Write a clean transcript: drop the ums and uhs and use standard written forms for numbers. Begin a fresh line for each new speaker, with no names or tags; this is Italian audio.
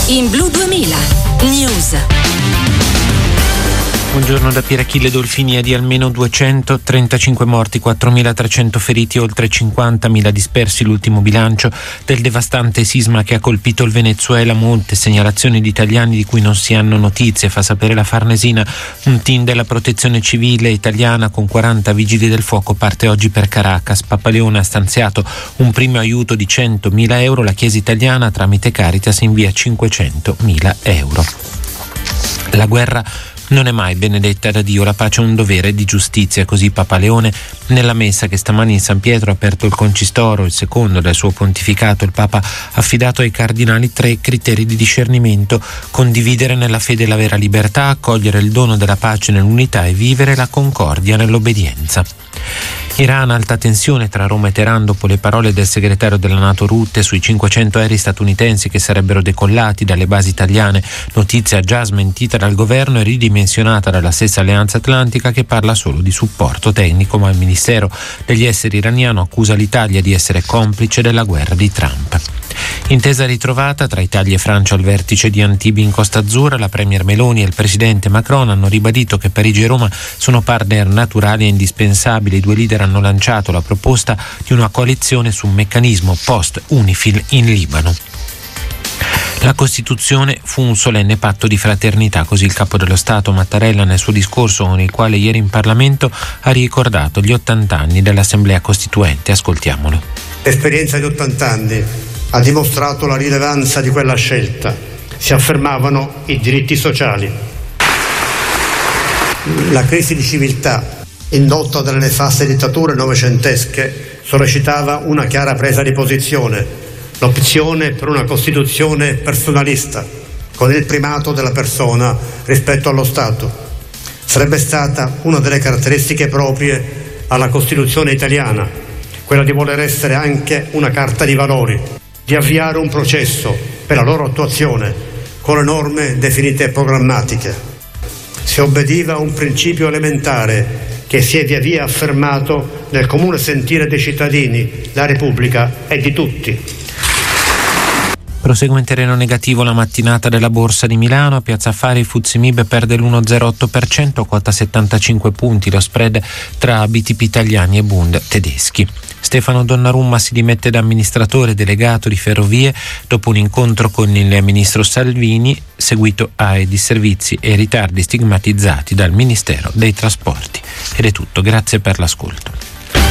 In Blu 2000 News.
Buongiorno da Pierachille Dolfini. È di almeno 235 morti, 4.300 feriti, oltre 50.000 dispersi l'ultimo bilancio del devastante sisma che ha colpito il Venezuela. Molte segnalazioni di italiani di cui non si hanno notizie, fa sapere la Farnesina. Un team della protezione civile italiana con 40 vigili del fuoco parte oggi per Caracas. Papaleone ha stanziato un primo aiuto di 100.000 euro. La Chiesa italiana tramite Caritas invia 500.000 euro. La guerra non è mai benedetta da Dio, la pace è un dovere di giustizia, così Papa Leone nella messa che stamani in San Pietro ha aperto il Concistoro, il secondo del suo pontificato. Il Papa ha affidato ai cardinali 3 criteri di discernimento: condividere nella fede la vera libertà, accogliere il dono della pace nell'unità e vivere la concordia nell'obbedienza. Iran, alta tensione tra Roma e Teheran dopo le parole del segretario della NATO Rutte sui 500 aerei statunitensi che sarebbero decollati dalle basi italiane, notizia già smentita dal governo e ridimensionata dalla stessa Alleanza Atlantica, che parla solo di supporto tecnico, ma il Ministero degli Esteri iraniano accusa l'Italia di essere complice della guerra di Trump. Intesa ritrovata tra Italia e Francia al vertice di Antibi in Costa Azzurra. La premier Meloni e il presidente Macron hanno ribadito che Parigi e Roma sono partner naturali e indispensabili. I due leader hanno lanciato la proposta di una coalizione su un meccanismo post-UNIFIL in Libano. La Costituzione fu un solenne patto di fraternità, così il capo dello Stato Mattarella nel suo discorso, con il quale ieri in Parlamento ha ricordato gli 80 anni dell'Assemblea Costituente. Ascoltiamolo.
L'esperienza di 80 anni ha dimostrato la rilevanza di quella scelta. Si affermavano i diritti sociali. La crisi di civiltà indotta dalle nefaste dittature novecentesche sollecitava una chiara presa di posizione, l'opzione per una Costituzione personalista, con il primato della persona rispetto allo Stato. Sarebbe stata una delle caratteristiche proprie alla Costituzione italiana, quella di voler essere anche una carta di valori, di avviare un processo per la loro attuazione con le norme definite programmatiche. Si obbediva a un principio elementare che si è via via affermato nel comune sentire dei cittadini: la Repubblica è di tutti.
Prosegue in terreno negativo la mattinata della Borsa di Milano. A Piazza Affari il FTSE MIB perde l'1,08%, quota 75 punti, lo spread tra BTP italiani e Bund tedeschi. Stefano Donnarumma si dimette da amministratore delegato di Ferrovie dopo un incontro con il ministro Salvini, seguito ai disservizi e ritardi stigmatizzati dal Ministero dei Trasporti. Ed è tutto, grazie per l'ascolto.